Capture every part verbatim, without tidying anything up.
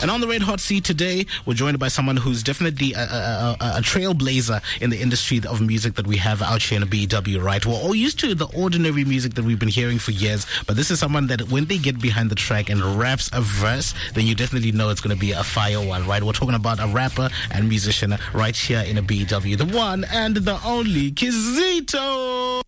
And on the Red Hot Seat today, we're joined by someone who's definitely a, a, a, a trailblazer in the industry of music that we have out here in the B W, right? We're all used to the ordinary music that we've been hearing for years, but this is someone that when they get behind the track and raps a verse, then you definitely know it's going to be a fire one, right? We're talking about a rapper and musician right here in the B W, the one and the only Kizito.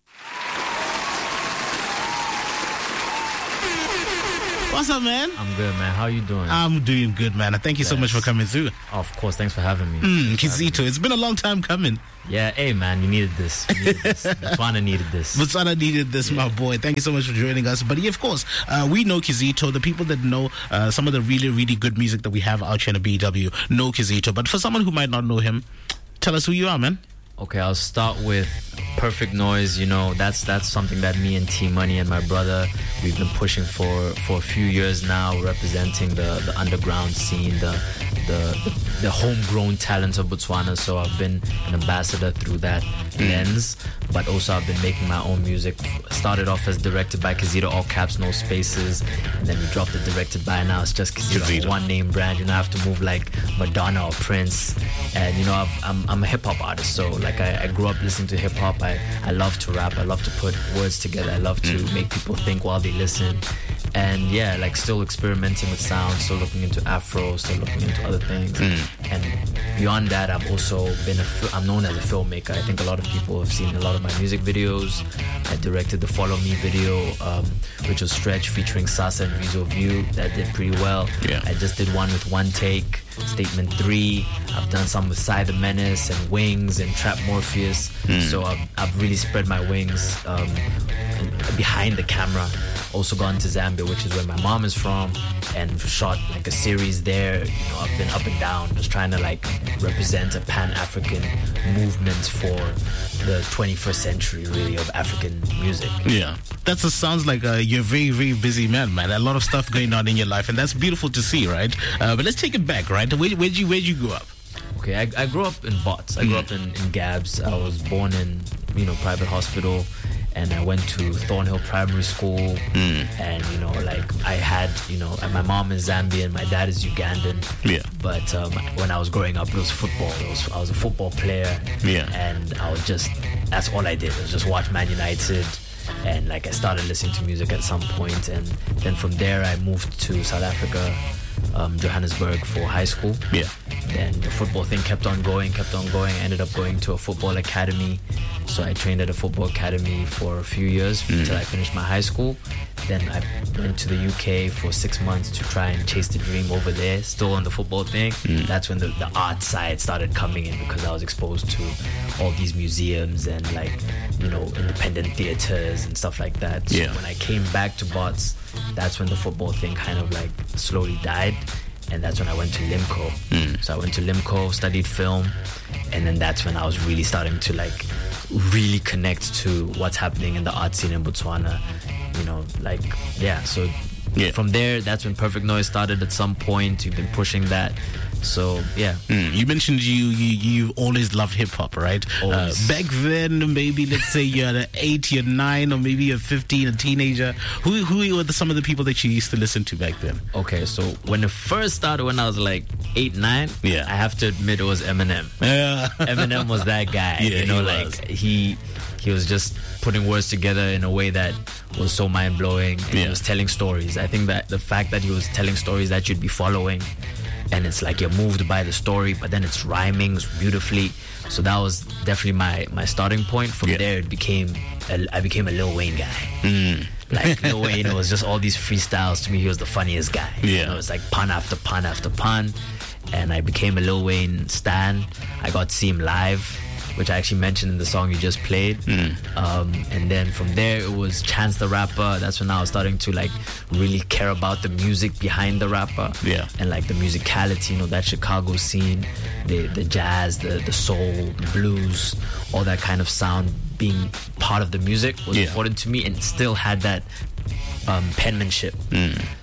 What's up, man? I'm good, man. How you doing? I'm doing good, man. Thank you yes. so much for coming through. Oh, of course. Thanks for having me. Mm, Kizito, it's been a long time coming. Yeah, hey, man, you needed this. You needed this. Botswana needed this. Botswana needed this, yeah. My boy. Thank you so much for joining us. But yeah, of course, uh, we know Kizito. The people that know uh, some of the really, really good music that we have out here in the B W know Kizito. But for someone who might not know him, tell us who you are, man. Okay, I'll start with Perfect Noise. You know, that's that's something that me and T Money and my brother, we've been pushing for for a few years now, representing the, the underground scene, the, the the homegrown talent of Botswana. So I've been an ambassador through that mm. lens, but also I've been making my own music. Started off as directed by Kizito, all caps, no spaces, and then we dropped the directed by. Now it's just Kizito, one name brand. You know, I have to move like Madonna or Prince, and you know, I've, I'm I'm a hip hop artist, so. Like I, I grew up listening to hip-hop. I, I love to rap. I love to put words together. I love to mm. make people think while they listen. And yeah, like still experimenting with sound, still looking into Afro, still looking into other things. Mm. And beyond that, I've also been a, I'm known as a filmmaker. I think a lot of people have seen a lot of my music videos. I directed the Follow Me video, um, which was Stretch featuring Sasa and Visual View. That did pretty well. Yeah. I just did one with One Take, Statement three. I've done some with Psy the Menace and Wings and Trap Morpheus. Mm. So I've, I've really spread my wings um, behind the camera. Also gone to Zambia, which is where my mom is from, and shot like a series there. You know, I've been up and down, just trying to like represent a Pan-African movement for the twenty-first century, really, of African music. Yeah, that just sounds like uh, you're a very, very busy man, man. A lot of stuff going on in your life, and that's beautiful to see, right? Uh, but let's take it back, right? Where where'd you where'd you grow up? Okay, I, I grew up in Bots. I grew mm. up in, in Gabs. I was born in, you know, private hospital. And I went to Thornhill Primary School, mm. and you know, like I had, you know, my mom is Zambian, my dad is Ugandan. Yeah. But um, when I was growing up, it was football. It was, I was a football player. Yeah. And I was just, that's all I did. I was just watch Man United, and like I started listening to music at some point, and then from there I moved to South Africa, um, Johannesburg for high school. Yeah. Then the football thing kept on going, kept on going. I ended up going to a football academy. So I trained at a football academy for a few years mm. until I finished my high school. Then I went to the U K for six months to try and chase the dream over there, still on the football thing. Mm. That's when the, the art side started coming in, because I was exposed to all these museums and like, you know, independent theaters and stuff like that. So yeah. when I came back to Bots, that's when the football thing kind of like slowly died. And that's when I went to Limco. Mm. So I went to Limco, studied film, and then that's when I was really starting to like really connect to what's happening in the art scene in Botswana. You know, like, yeah, so yeah. From there, that's when Perfect Noise started at some point. You've been pushing that. So, yeah. Mm. You mentioned you, you you always loved hip-hop, right? Uh, back then, maybe, let's say you're at eight, you're nine, or maybe you're fifteen, a teenager. Who who were the, some of the people that you used to listen to back then? Okay, so when it first started, when I was like eight, nine, yeah. I have to admit it was Eminem. Yeah. Eminem was that guy. Yeah, you know, he like, was. he... He was just putting words together in a way that was so mind-blowing, and yeah. he was telling stories. I think that the fact that he was telling stories that you'd be following, and it's like you're moved by the story, but then it's rhyming beautifully. So that was definitely my, my starting point. From yeah. there, it became a, I became a Lil Wayne guy. Mm. Like Lil Wayne, it was just all these freestyles. To me, he was the funniest guy. Yeah. You know, it was like pun after pun after pun, and I became a Lil Wayne stan. I got to see him live, which I actually mentioned in the song you just played. Mm. Um, and then from there, it was Chance the Rapper. That's when I was starting to like really care about the music behind the rapper. Yeah. And like the musicality, you know, that Chicago scene, the the jazz, the, the soul, the blues, all that kind of sound being part of the music was yeah. important to me, and still had that um, penmanship. Mm.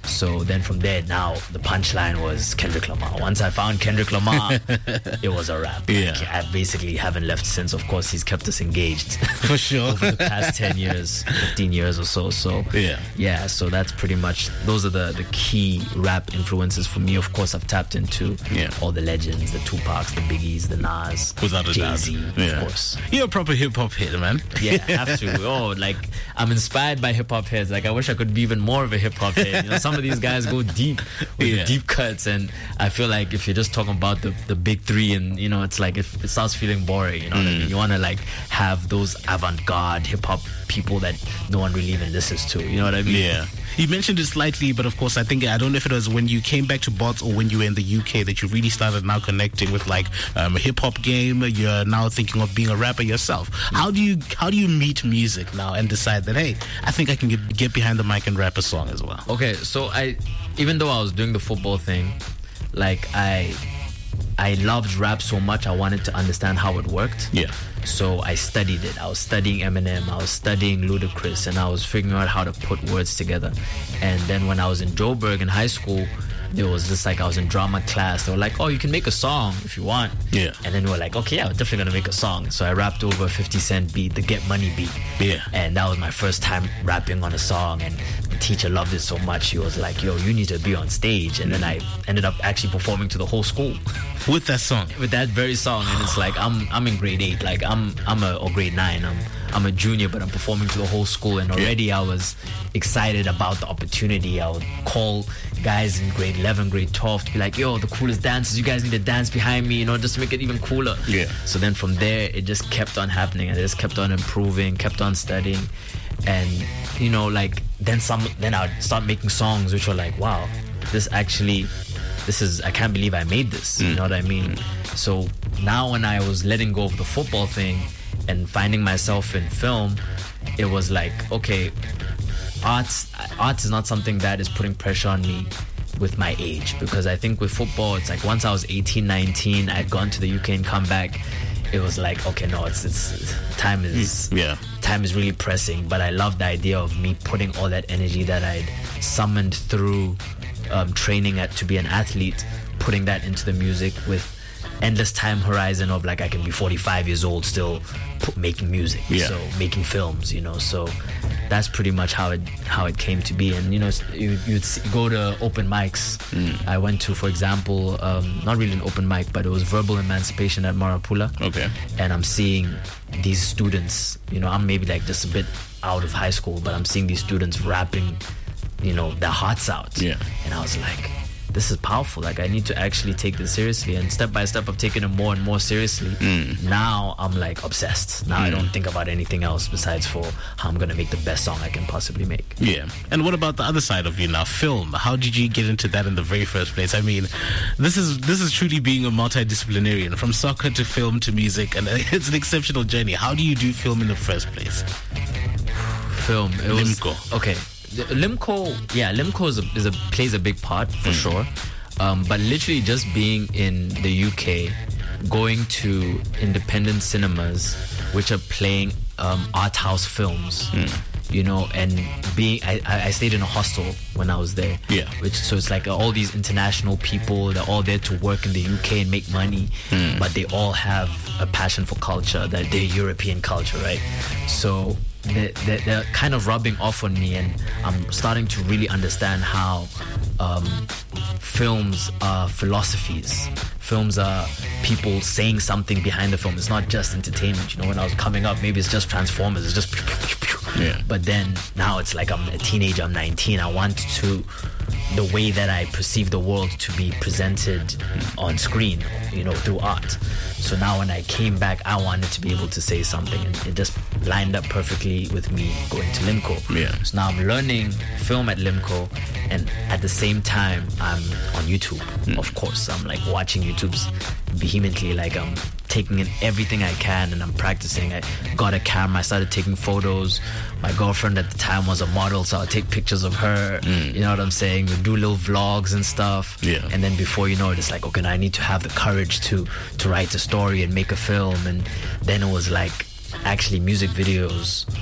So then from there, now the punchline was Kendrick Lamar. Once I found Kendrick Lamar, it was a wrap. Yeah. Like, I basically haven't left since. Of course, he's kept us engaged For sure. over the past ten years, fifteen years or so. So Yeah. yeah. So that's pretty much, those are the, the key rap influences for me. Of course, I've tapped into Yeah. all the legends, the Tupacs, the Biggies, the Nas, Without a doubt. Jay-Z, Yeah. of course. You're a proper hip hop head, man. Yeah, have to. Oh, like, I'm inspired by hip hop heads. Like, I wish I could be even more of a hip hop head. You know, some of these guys go deep with Yeah. the deep cuts, and I feel like if you're just talking about the, the big three, and you know, it's like it, it starts feeling boring. You know what I mean? You want to like have those avant-garde hip hop people that no one really even listens to. You know what I mean? Yeah. You mentioned it slightly, but of course, I think, I don't know if it was when you came back to Bots or when you were in the U K that you really started now connecting with like um, a hip hop game. You're now thinking of being a rapper yourself. How do you how do you meet music now and decide that, hey, I think I can get, get behind the mic and rap a song as well? Okay, so I, even though I was doing the football thing, like I, I loved rap so much, I wanted to understand how it worked. Yeah. So I studied it. I was studying Eminem, I was studying Ludacris, and I was figuring out how to put words together. And then when I was in Joburg in high school, there was this, like, I was in drama class. They were like, oh, you can make a song if you want. Yeah. And then we were like, okay, yeah, we're definitely going to make a song. So I rapped over a fifty cent beat, the Get Money beat. Yeah. And that was my first time rapping on a song. And the teacher loved it so much. He was like, yo, you need to be on stage. And then I ended up actually performing to the whole school With that song. with that very song. And it's like, I'm I'm in grade eight. Like, I'm I'm a, or grade nine. I'm I'm a junior, but I'm performing to the whole school. And already I was excited about the opportunity. I would call guys in grade eleven, grade twelve to be like, yo, the coolest dancers, you guys need to dance behind me, you know, just to make it even cooler. Yeah. So then from there, it just kept on happening. And I just kept on improving, kept on studying. And, you know, like, then some, then I'd start making songs which were like, wow, this actually, this is, I can't believe I made this. You know what I mean? So now when I was letting go of the football thing and finding myself in film, it was like, okay, arts arts is not something that is putting pressure on me with my age, because I think with football, it's like once I was eighteen, nineteen, I'd gone to the U K and come back, it was like, okay, no, it's it's time is Yeah. time is really pressing. But I love the idea of me putting all that energy that I'd summoned through um, training at to be an athlete, putting that into the music with endless time horizon of like I can be forty-five years old still p- making music, Yeah. so making films, you know. So that's pretty much how it how it came to be. And you know, s- you, you'd see, go to open mics. I went to, for example, um, not really an open mic, but it was Verbal Emancipation at Marapula. Okay. And I'm seeing these students, you know, I'm maybe like just a bit out of high school, but I'm seeing these students rapping, you know, their hearts out. Yeah. And I was like, this is powerful. Like, I need to actually take this seriously. And step by step, I've taken it more and more seriously. Now I'm like obsessed. Now I don't think about anything else besides for how I'm going to make the best song I can possibly make. Yeah. And what about the other side of you now, film? How did you get into that in the very first place? I mean, this is this is truly being a multidisciplinarian, from soccer to film to music, and it's an exceptional journey. How do you do film in the first place? Film. It was, Limco. Okay. The- Limco, yeah, Limco is a, is a, plays a big part for sure. Um, but literally just being in the U K, going to independent cinemas, which are playing um, art house films, you know, and being, I, I I stayed in a hostel when I was there. Yeah. Which, so it's like all these international people, they're all there to work in the U K and make money, but they all have a passion for culture, that they're European culture, right? So they're, they're, they're kind of rubbing off on me, and I'm starting to really understand how um, films are philosophies. Films are people saying something behind the film. It's not just entertainment. You know, when I was coming up, maybe it's just Transformers. It's just... Yeah. But then now it's like I'm a teenager, I'm nineteen. I want to, the way that I perceive the world to be presented on screen, you know, through art. So now when I came back, I wanted to be able to say something, and it just lined up perfectly with me going to Limco. Yeah. So now I'm learning film at Limco, and at the same time, I'm on YouTube. Of course, I'm like watching YouTube's vehemently, like I'm taking in everything I can, and I'm practicing. I got a camera, I started taking photos. My girlfriend at the time was a model, so I'll take pictures of her. You know what I'm saying? We do little vlogs and stuff. Yeah. And then before you know it, it's like, okay, now I need to have the courage to to write a story and make a film. And then it was like, actually, music videos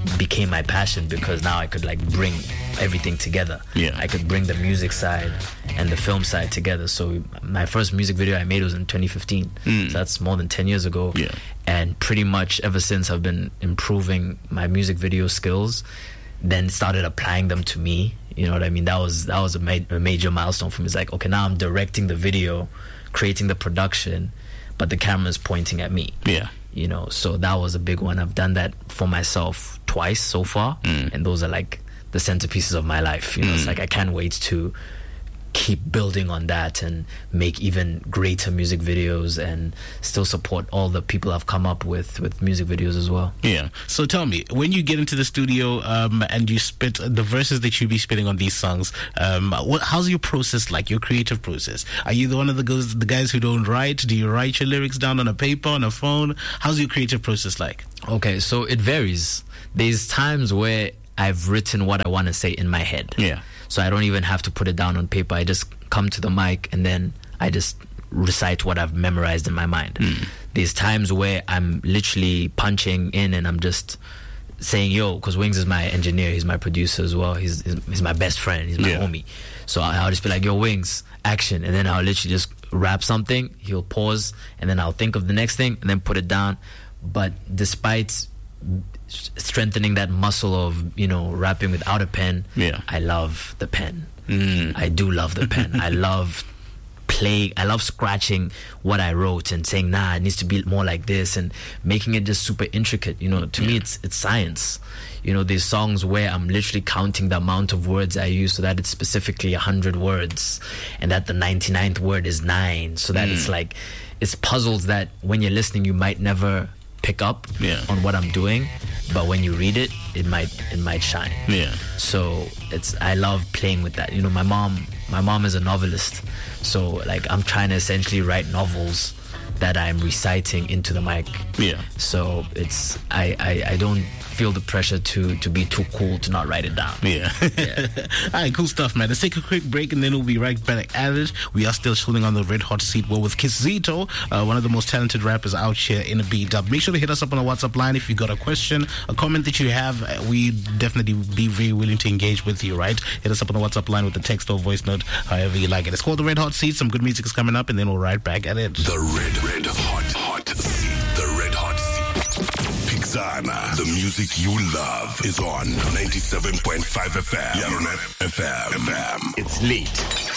became my passion, because now I could like bring everything together. Yeah. I could bring the music side and the film side together. So my first music video I made was in twenty fifteen. Mm. So that's more than ten years ago. Yeah. And pretty much ever since, I've been improving my music video skills, then started applying them to me. You know what I mean? That was that was a, ma- a major milestone for me. It's like, okay, now I'm directing the video, creating the production, but the camera's pointing at me. Yeah. You know, so that was a big one. I've done that for myself twice so far, Mm. and those are like the centerpieces of my life. You know, Mm. it's like I can't wait to keep building on that and make even greater music videos, and still support all the people I've come up with with music videos as well. Yeah. So tell me, when you get into the studio um, and you spit the verses that you be spitting on these songs, um, what, how's your process like? Your creative process? Are you the one of the guys, the guys who don't write? Do you write your lyrics down on a paper, on a phone? How's your creative process like? Okay, so it varies. There's times where I've written what I want to say in my head. Yeah. So I don't even have to put it down on paper. I just come to the mic and then I just recite what I've memorized in my mind. Mm. There's times where I'm literally punching in and I'm just saying, yo, because Wings is my engineer, he's my producer as well. He's he's, he's my best friend, he's my Yeah. homie. So I'll just be like, yo, Wings, action. And then I'll literally just rap something. He'll pause and then I'll think of the next thing and then put it down. But despite strengthening that muscle of, you know, rapping without a pen, yeah. I love the pen. Mm. I do love the pen. I love playing, I love scratching what I wrote and saying, nah, it needs to be more like this, and making it just super intricate. You know, to yeah. me it's it's science. You know, there's songs where I'm literally counting the amount of words I use so that it's specifically one hundred words, and that the ninety-ninth word is nine, so that mm. it's like, it's puzzles that when you're listening you might never pick up yeah. on what I'm doing, but when you read it, it might it might shine. Yeah. So it's I love playing with that. You know, my mom my mom is a novelist, so like I'm trying to essentially write novels that I'm reciting into the mic. Yeah. So it's I, I, I don't feel the pressure to to be too cool to not write it down. Yeah. Yeah. All right, cool stuff, man. Let's take a quick break and then we'll be right back at it. We are still chilling on the red hot seat. Well, with Kizito, uh, one of the most talented rappers out here in a B-dub. Make sure to hit us up on the WhatsApp line if you got a question, a comment that you have. Uh, we definitely be very willing to engage with you, right? Hit us up on the WhatsApp line with a text or voice note, however you like it. It's called the Red Hot Seat. Some good music is coming up and then we'll right back at it. The Red, Red Hot, Hot Seat. The Red Hot Seat. Pixana. The music you love is on ninety-seven point five F M. Yaronet F M. It's late.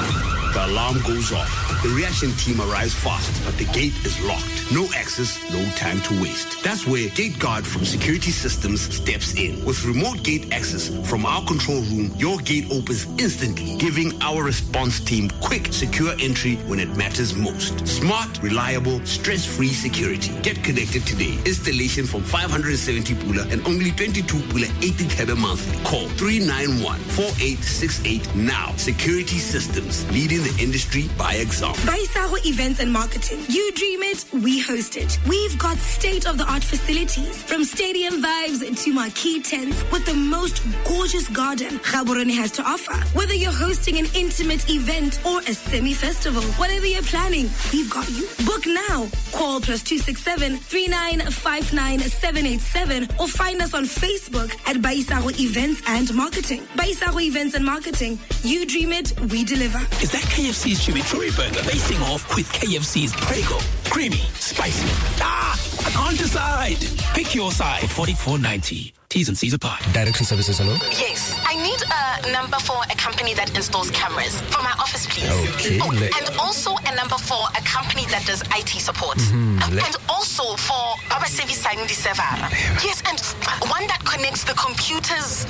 The alarm goes off. The reaction team arrives fast, but the gate is locked. No access, no time to waste. That's where Gate Guard from Security Systems steps in. With remote gate access from our control room, your gate opens instantly, giving our response team quick, secure entry when it matters most. Smart, reliable, stress-free security. Get connected today. Installation from five hundred seventy pula and only twenty-two pula eighty kebe monthly. Call three nine one, four eight six eight now. Security Systems, leading the industry by example. Baisago Events and Marketing. You dream it, we host it. We've got state-of-the-art facilities, from stadium vibes to marquee tents with the most gorgeous garden Gaborone has to offer. Whether you're hosting an intimate event or a semi-festival, whatever you're planning, we've got you. Book now. Call plus two six seven, three nine five nine, seven eight seven or find us on Facebook at Baisago Events and Marketing. Baisago Events and Marketing. You dream it, we deliver. Is that K F C's chimichurri burger facing off with K F C's Prego? Creamy, spicy. Ah, I can't decide. Pick your side. forty-four ninety. T's and C's apply. Direction services, hello? Yes, I need a number for a company that installs cameras for my office, please. Okay. Oh, let- and also a number for a company that does I T support. Mm-hmm. Um, let- and also for our service signing the server. Yes, and one that connects the computers.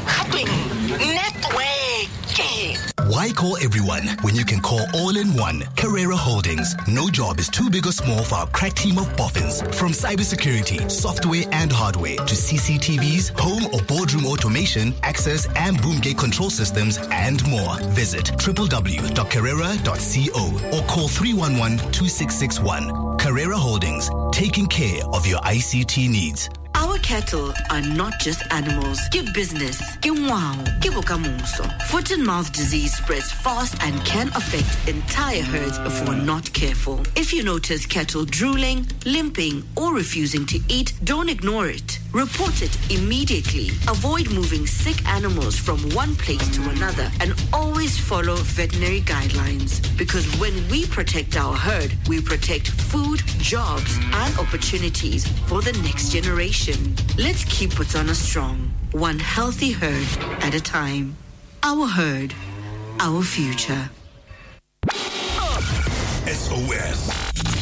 Network. Why call everyone when you can call all in one? Carrera Holdings. No job is too big or small for our crack team of boffins. From cybersecurity, software and hardware to C C T Vs, home or boardroom automation, access and boom gate control systems, and more. Visit w w w dot carrera dot co or call three one one, two six six one. Carrera Holdings, taking care of your I C T needs. Our cattle are not just animals. Give business. Give wow. Give okamuso. Foot and mouth disease spreads fast and can affect entire herds if we're not careful. If you notice cattle drooling, limping, or refusing to eat, don't ignore it. report it immediately. Avoid moving sick animals from one place to another and always follow veterinary guidelines. Because when we protect our herd, we protect food, jobs, and opportunities for the next generation. Let's keep Botswana strong, one healthy herd at a time. Our herd, our future. S O S.